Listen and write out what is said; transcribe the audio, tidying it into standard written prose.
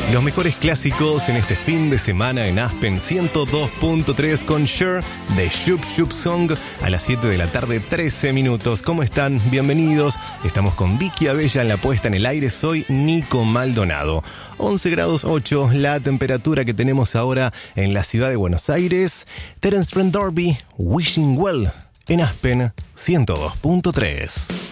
Los mejores clásicos en este fin de semana en Aspen 102.3 con Cher de Shoop Shoop Song a las 7 de la tarde, 13 minutos. ¿Cómo están? Bienvenidos. Estamos con Vicky Abella en la puesta en el aire. Soy Nico Maldonado. 11 grados 8 la temperatura que tenemos ahora en la ciudad de Buenos Aires. Terence Trent D'Arby, Wishing Well en Aspen 102.3.